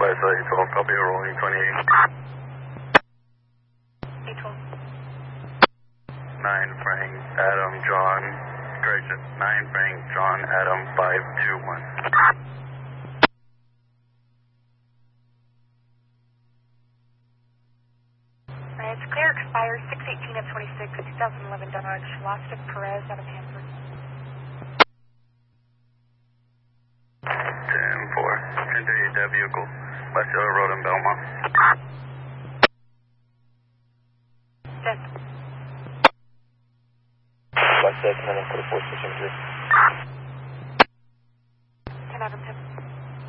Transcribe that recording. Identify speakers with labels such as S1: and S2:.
S1: by 812, copy, rolling 28.
S2: 812.
S1: 9 Frank, Adam, John, correction, 9 Frank, John, Adam, 521.
S2: It's clear, expires 6/18 of 26, 2011 Dodge, lost of Perez out of Hanford.
S1: 10-4, continue that vehicle, West Hill Road in Belmont.
S2: 10.
S3: West Hill, 44, 673.